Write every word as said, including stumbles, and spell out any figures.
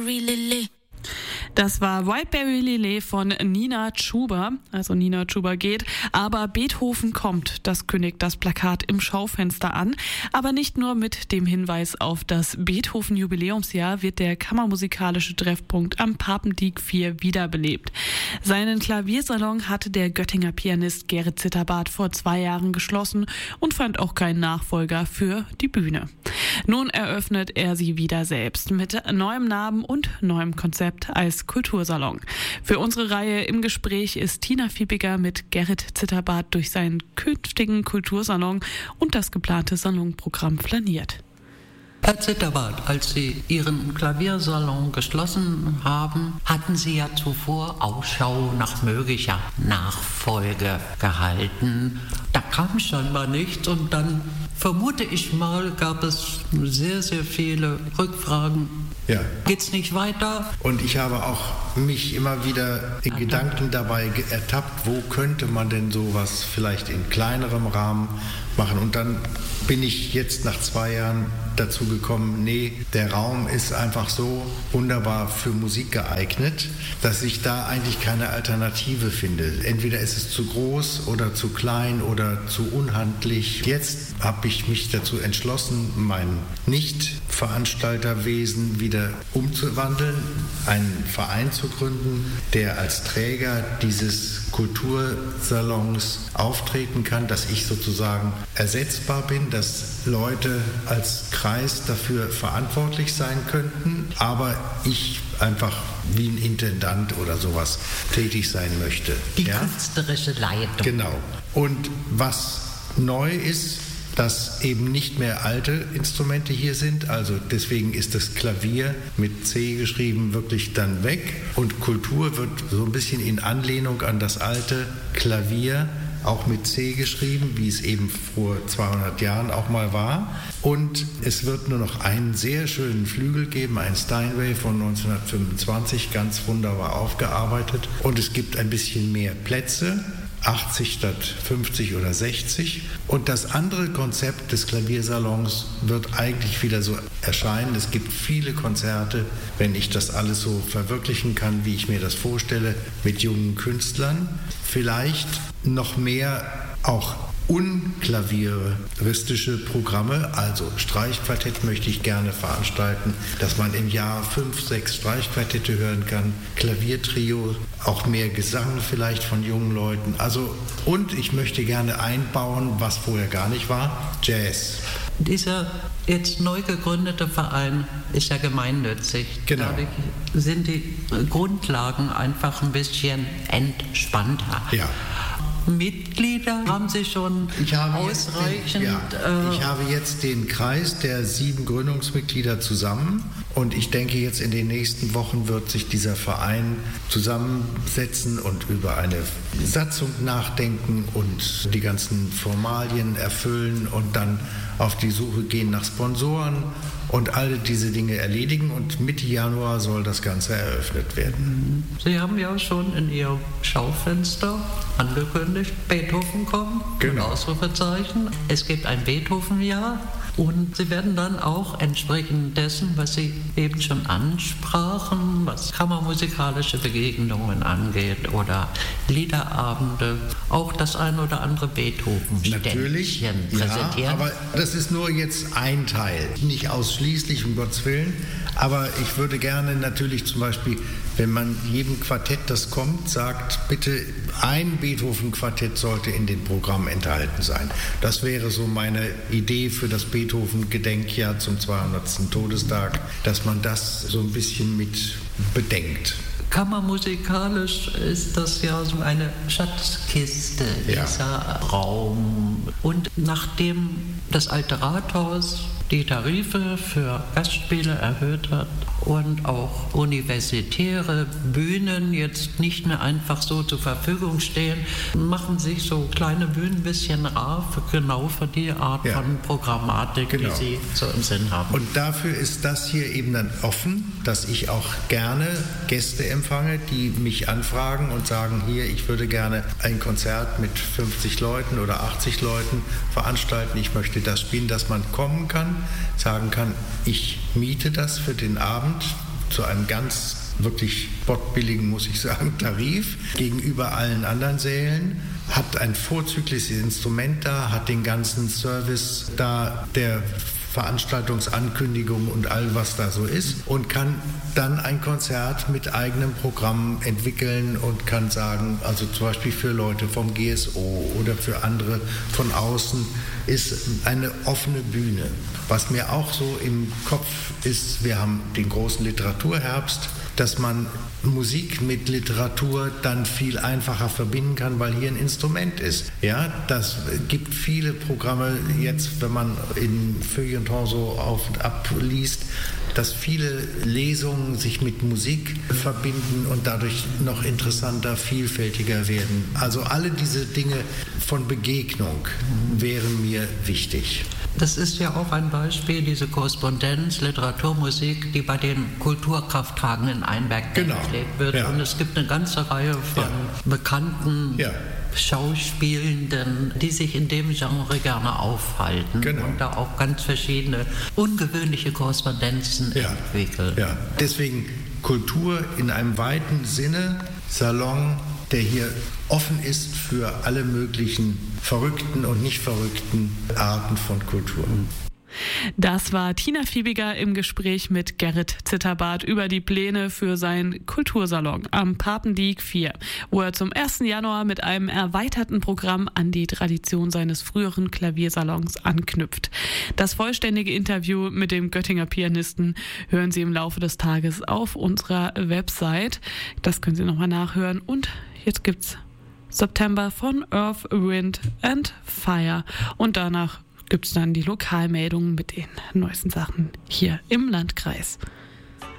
Das war Whiteberry Lillet von Nina Chuba, also Nina Chuba geht, aber Beethoven kommt, das kündigt das Plakat im Schaufenster an. Aber nicht nur mit dem Hinweis auf das Beethoven-Jubiläumsjahr wird der kammermusikalische Treffpunkt am Papendieck vier wiederbelebt. Seinen Klaviersalon hatte der Göttinger Pianist Gerrit Zitterbart vor zwei Jahren geschlossen und fand auch keinen Nachfolger für die Bühne. Nun eröffnet er sie wieder selbst mit neuem Namen und neuem Konzept als Kultursalon. Für unsere Reihe im Gespräch ist Tina Fiebiger mit Gerrit Zitterbart durch seinen künftigen Kultursalon und das geplante Salonprogramm flaniert. Herr Zitterbart, als Sie Ihren Klaviersalon geschlossen haben, hatten Sie ja zuvor Ausschau nach möglicher Nachfolge gehalten. Da kam scheinbar nichts und dann, vermute ich mal, gab es sehr, sehr viele Rückfragen. Ja. Geht's nicht weiter? Und ich habe auch mich immer wieder in Gedanken dabei ertappt, wo könnte man denn sowas vielleicht in kleinerem Rahmen machen. Und dann bin ich jetzt nach zwei Jahren dazu gekommen, nee, der Raum ist einfach so wunderbar für Musik geeignet, dass ich da eigentlich keine Alternative finde. Entweder ist es zu groß oder zu klein oder zu unhandlich. Jetzt habe ich mich dazu entschlossen, mein Nicht-Veranstalterwesen wieder umzuwandeln, einen Verein zu gründen, der als Träger dieses Kultursalons auftreten kann, dass ich sozusagen ersetzbar bin, dass Leute als Kreis dafür verantwortlich sein könnten, aber ich einfach wie ein Intendant oder sowas tätig sein möchte. Die ja? künstlerische Leitung. Genau. Und was neu ist, dass eben nicht mehr alte Instrumente hier sind, also deswegen ist das Klavier mit C geschrieben wirklich dann weg und Kultur wird so ein bisschen in Anlehnung an das alte Klavier auch mit C geschrieben, wie es eben vor zweihundert Jahren auch mal war. Und es wird nur noch einen sehr schönen Flügel geben, einen Steinway von neunzehnhundertfünfundzwanzig, ganz wunderbar aufgearbeitet. Und es gibt ein bisschen mehr Plätze, achtzig statt fünfzig oder sechzig. Und das andere Konzept des Klaviersalons wird eigentlich wieder so erscheinen. Es gibt viele Konzerte, wenn ich das alles so verwirklichen kann, wie ich mir das vorstelle, mit jungen Künstlern. Vielleicht noch mehr auch unklavieristische Programme, also Streichquartett möchte ich gerne veranstalten, dass man im Jahr fünf, sechs Streichquartette hören kann, Klaviertrio, auch mehr Gesang vielleicht von jungen Leuten. Also und ich möchte gerne einbauen, was vorher gar nicht war, Jazz. Dieser jetzt neu gegründete Verein ist ja gemeinnützig. Genau. Dadurch sind die Grundlagen einfach ein bisschen entspannter. Ja. Mitglieder haben Sie schon ich habe ausreichend? Den, ja, äh, ich habe jetzt den Kreis der sieben Gründungsmitglieder zusammen und ich denke, jetzt in den nächsten Wochen wird sich dieser Verein zusammensetzen und über eine Satzung nachdenken und die ganzen Formalien erfüllen und dann auf die Suche gehen nach Sponsoren und alle diese Dinge erledigen und Mitte Januar soll das Ganze eröffnet werden. Sie haben ja schon in Ihrem Schaufenster angekündigt, Beethoven kommt, genau. Ausrufezeichen. Es gibt ein Beethoven-Jahr und Sie werden dann auch entsprechend dessen, was Sie eben schon ansprachen, was kammermusikalische Begegnungen angeht oder Liederabende, auch das ein oder andere Beethoven-Ständchen präsentieren. Ja, aber das ist nur jetzt ein Teil, nicht ausschließlich, um Gottes Willen, aber ich würde gerne natürlich zum Beispiel, wenn man jedem Quartett, das kommt, sagt, bitte ein Beethoven-Quartett sollte in dem Programm enthalten sein. Das wäre so meine Idee für das Beethoven-Gedenkjahr zum zweihundertsten Todestag, dass man das so ein bisschen mit bedenkt. Kammermusikalisch ist das ja so eine Schatzkiste, ja. dieser Raum. Und nachdem das Alte Rathaus die Tarife für Gastspiele erhöht hat und auch universitäre Bühnen jetzt nicht mehr einfach so zur Verfügung stehen, machen sich so kleine Bühnen ein bisschen rar, für, genau für die Art ja. von Programmatik, genau. die Sie so im Sinn haben. Und dafür ist das hier eben dann offen, dass ich auch gerne Gäste empfange, die mich anfragen und sagen, hier, ich würde gerne ein Konzert mit fünfzig Leuten oder achtzig Leuten veranstalten, ich möchte das spielen, dass man kommen kann, sagen kann, ich miete das für den Abend zu einem ganz wirklich spottbilligen, muss ich sagen, Tarif gegenüber allen anderen Sälen, hat ein vorzügliches Instrument da, hat den ganzen Service da, der Veranstaltungsankündigung und all was da so ist und kann dann ein Konzert mit eigenem Programm entwickeln und kann sagen, also zum Beispiel für Leute vom G S O oder für andere von außen, ist eine offene Bühne. Was mir auch so im Kopf ist, wir haben den großen Literaturherbst, dass man Musik mit Literatur dann viel einfacher verbinden kann, weil hier ein Instrument ist. Ja, das gibt viele Programme jetzt, wenn man in Feuilleton so auf und ab liest, dass viele Lesungen sich mit Musik verbinden und dadurch noch interessanter, vielfältiger werden. Also alle diese Dinge von Begegnung wären mir wichtig. Das ist ja auch ein Beispiel, diese Korrespondenz, Literaturmusik, die bei den Kulturkrafttragenden in Einberg genau. gelebt wird. Ja. Und es gibt eine ganze Reihe von ja. bekannten ja. Schauspielenden, die sich in dem Genre gerne aufhalten genau. und da auch ganz verschiedene ungewöhnliche Korrespondenzen ja. entwickeln. Ja. Deswegen Kultur in einem weiten Sinne, Salon, der hier offen ist für alle möglichen verrückten und nicht verrückten Arten von Kultur. Das war Tina Fiebiger im Gespräch mit Gerrit Zitterbart über die Pläne für seinen Kultursalon am Papendiek vier, wo er zum ersten Januar mit einem erweiterten Programm an die Tradition seines früheren Klaviersalons anknüpft. Das vollständige Interview mit dem Göttinger Pianisten hören Sie im Laufe des Tages auf unserer Website. Das können Sie nochmal nachhören. Und jetzt gibt's September von Earth, Wind and Fire. Und danach gibt es dann die Lokalmeldungen mit den neuesten Sachen hier im Landkreis.